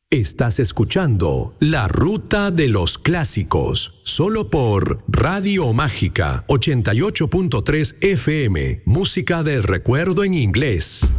Estás escuchando La Ruta de los Clásicos, solo por Radio Mágica 88.3 FM, música del recuerdo en inglés.